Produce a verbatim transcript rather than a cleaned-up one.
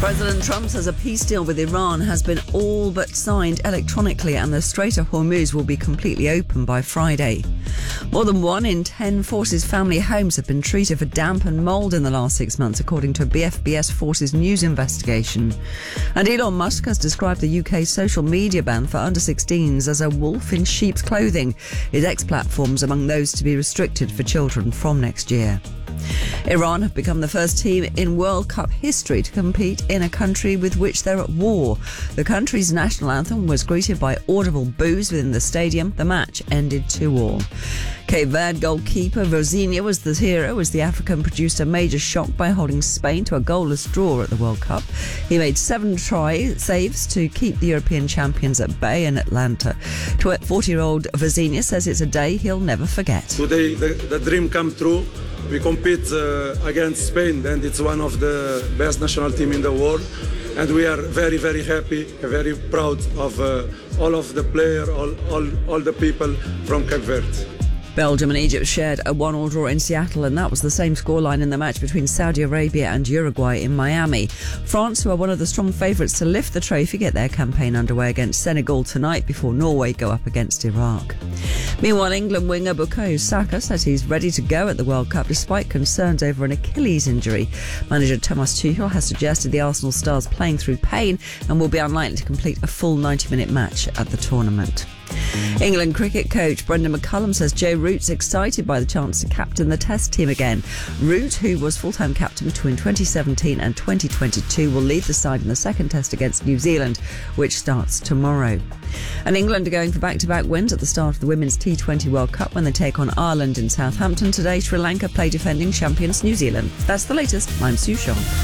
President Trump says a peace deal with Iran has been all but signed electronically and the Strait of Hormuz will be completely open by Friday. More than one in ten Forces family homes have been treated for damp and mould in the last six months, according to a B F B S Forces news investigation. And Elon Musk has described the U K's social media ban for under sixteens as a wolf in sheep's clothing. His X platform's among those to be restricted for children from next year. Iran have become the first team in World Cup history to compete in a country with which they're at war. The country's national anthem was greeted by audible boos within the stadium. The match ended two all. Cape Verde goalkeeper Vozinha was the hero as the African produced a major shock by holding Spain to a goalless draw at the World Cup. He made seven try saves to keep the European champions at bay in Atlanta. forty-year-old Vozinha says it's a day he'll never forget. Today the, the dream come true. We compete uh, against Spain, and it's one of the best national team in the world. And we are very, very happy, very proud of uh, all of the players, all, all, all the people from Cape Verde. Belgium and Egypt shared a one-all draw in Seattle, and that was the same scoreline in the match between Saudi Arabia and Uruguay in Miami. France, who are one of the strong favourites to lift the trophy, get their campaign underway against Senegal tonight before Norway go up against Iraq. Meanwhile, England winger Bukayo Saka says he's ready to go at the World Cup despite concerns over an Achilles injury. Manager Thomas Tuchel has suggested the Arsenal star's playing through pain and will be unlikely to complete a full ninety-minute match at the tournament. England cricket coach Brendan McCullum says Joe Root's excited by the chance to captain the Test team again. Root, who was full-time captain between twenty seventeen and twenty twenty-two, will lead the side in the second Test against New Zealand, which starts tomorrow. And England are going for back-to-back wins at the start of the Women's T twenty World Cup when they take on Ireland in Southampton today. Sri Lanka play defending champions New Zealand. That's the latest. I'm Sue Shaw.